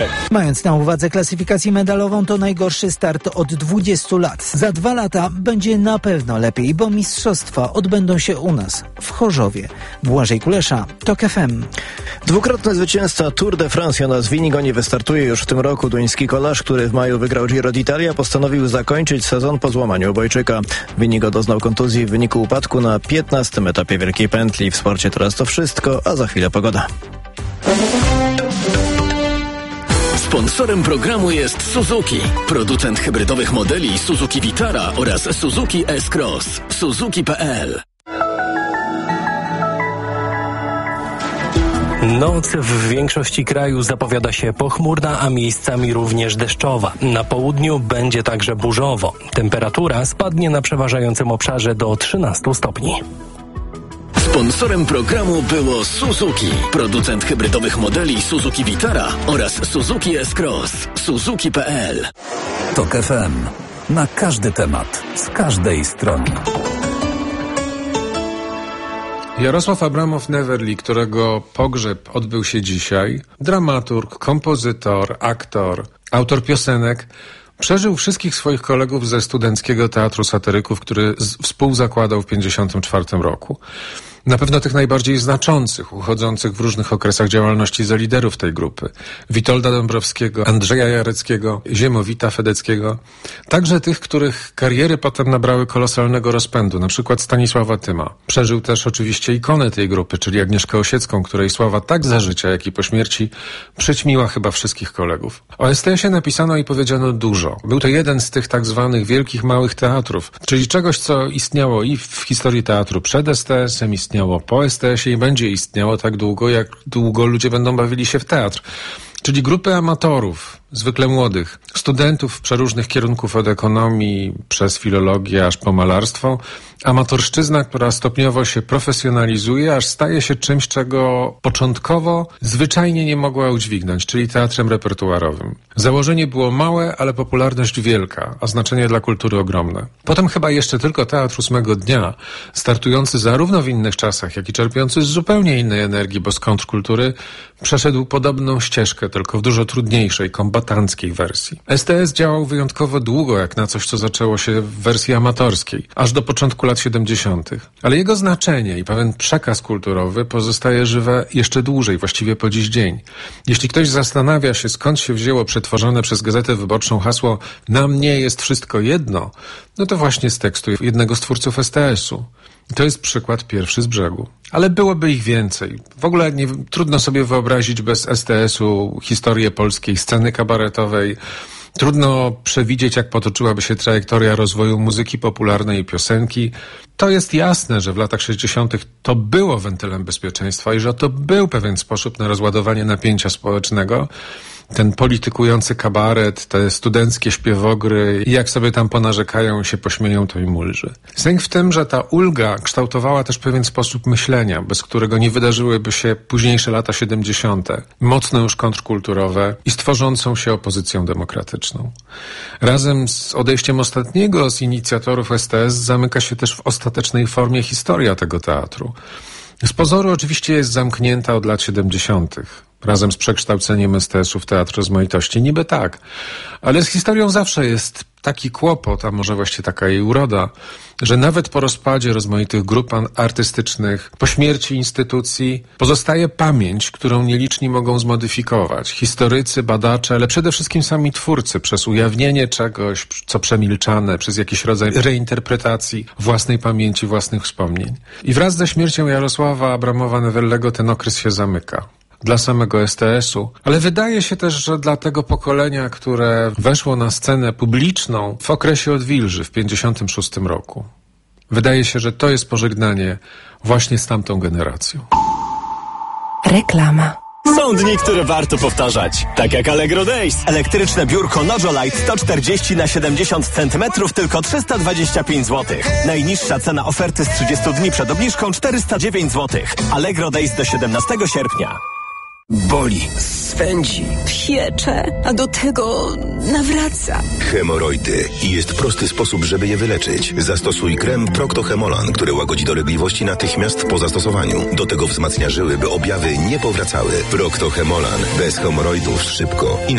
Mając na uwadze klasyfikację medalową, to najgorszy start od 20 lat. Za 2 lata będzie na pewno lepiej, bo mistrzostwa odbędą się u nas, w Chorzowie. Błażej Kulesza, TOK FM. Dwukrotny zwycięzca Tour de France Jonas Vingegaard nie wystartuje już w tym roku. Duński kolarz, który w maju wygrał Giro d'Italia, postanowił zakończyć sezon po złamaniu obojczyka. Vingegaard doznał kontuzji w wyniku upadku na 15. etapie Wielkiej Pętli. W sporcie teraz to wszystko, a za chwilę pogoda. Sponsorem programu jest Suzuki, producent hybrydowych modeli Suzuki Vitara oraz Suzuki S-Cross. Suzuki.pl. Noc w większości kraju zapowiada się pochmurna, a miejscami również deszczowa. Na południu będzie także burzowo. Temperatura spadnie na przeważającym obszarze do 13 stopni. Sponsorem programu było Suzuki, producent hybrydowych modeli Suzuki Vitara oraz Suzuki S-Cross. Suzuki.pl. TOK FM. Na każdy temat, z każdej strony. Jarosław Abramow-Neverly, którego pogrzeb odbył się dzisiaj, dramaturg, kompozytor, aktor, autor piosenek, przeżył wszystkich swoich kolegów ze Studenckiego Teatru Satyryków, który współzakładał w 1954 roku. Na pewno tych najbardziej znaczących, uchodzących w różnych okresach działalności za liderów tej grupy. Witolda Dąbrowskiego, Andrzeja Jareckiego, Ziemowita Fedeckiego. Także tych, których kariery potem nabrały kolosalnego rozpędu, na przykład Stanisława Tyma. Przeżył też oczywiście ikonę tej grupy, czyli Agnieszkę Osiecką, której sława tak za życia, jak i po śmierci przyćmiła chyba wszystkich kolegów. O STS-ie napisano i powiedziano dużo. Był to jeden z tych tak zwanych wielkich, małych teatrów, czyli czegoś, co istniało i w historii teatru przed STS-em, istniało po STS-ie i będzie istniało tak długo, jak długo ludzie będą bawili się w teatr. Czyli grupy amatorów, zwykle młodych, studentów przeróżnych kierunków od ekonomii przez filologię aż po malarstwo. Amatorszczyzna, która stopniowo się profesjonalizuje, aż staje się czymś, czego początkowo zwyczajnie nie mogła udźwignąć, czyli teatrem repertuarowym. Założenie było małe, ale popularność wielka, a znaczenie dla kultury ogromne. Potem chyba jeszcze tylko Teatr Ósmego Dnia, startujący zarówno w innych czasach, jak i czerpiący z zupełnie innej energii, bo z kontrkultury, przeszedł podobną ścieżkę, tylko w dużo trudniejszej, kombatanckiej wersji. STS działał wyjątkowo długo, jak na coś, co zaczęło się w wersji amatorskiej, aż do początku lat 70. Ale jego znaczenie i pewien przekaz kulturowy pozostaje żywe jeszcze dłużej, właściwie po dziś dzień. Jeśli ktoś zastanawia się, skąd się wzięło przetworzone przez Gazetę Wyborczą hasło „Na mnie jest wszystko jedno”, no to właśnie z tekstu jednego z twórców STS-u. To jest przykład pierwszy z brzegu. Ale byłoby ich więcej. W ogóle trudno sobie wyobrazić bez STS-u historię polskiej sceny kabaretowej. Trudno przewidzieć, jak potoczyłaby się trajektoria rozwoju muzyki popularnej i piosenki. To jest jasne, że w latach 60. to było wentylem bezpieczeństwa i że to był pewien sposób na rozładowanie napięcia społecznego. Ten politykujący kabaret, te studenckie śpiewogry i jak sobie tam ponarzekają, się pośmieją, to im ulży. Sęk w tym, że ta ulga kształtowała też pewien sposób myślenia, bez którego nie wydarzyłyby się późniejsze lata 70., mocno już kontrkulturowe i z tworzącą się opozycją demokratyczną. Razem z odejściem ostatniego z inicjatorów STS zamyka się też w ostatecznej formie historia tego teatru. Z pozoru oczywiście jest zamknięta od lat 70., razem z przekształceniem STS-u w Teatr Rozmaitości. Niby tak, ale z historią zawsze jest taki kłopot, a może właśnie taka jej uroda, że nawet po rozpadzie rozmaitych grup artystycznych, po śmierci instytucji, pozostaje pamięć, którą nieliczni mogą zmodyfikować. Historycy, badacze, ale przede wszystkim sami twórcy, przez ujawnienie czegoś, co przemilczane, przez jakiś rodzaj reinterpretacji własnej pamięci, własnych wspomnień. I wraz ze śmiercią Jarosława Abramowa-Neverlego ten okres się zamyka. Dla samego STS-u, ale wydaje się też, że dla tego pokolenia, które weszło na scenę publiczną w okresie odwilży w 56 roku. Wydaje się, że to jest pożegnanie właśnie z tamtą generacją. Reklama. Są dni, które warto powtarzać. Tak jak Allegro Days. Elektryczne biurko Nojolite 140 na 70 cm tylko 325 zł. Najniższa cena oferty z 30 dni przed obniżką 409 zł. Allegro Days do 17 sierpnia. Boli, swędzi, piecze, a do tego nawraca. Hemoroidy. I jest prosty sposób, żeby je wyleczyć. Zastosuj krem Procto-Hemolan, który łagodzi dolegliwości natychmiast po zastosowaniu. Do tego wzmacnia żyły, by objawy nie powracały. Procto-Hemolan. Bez hemoroidów szybko i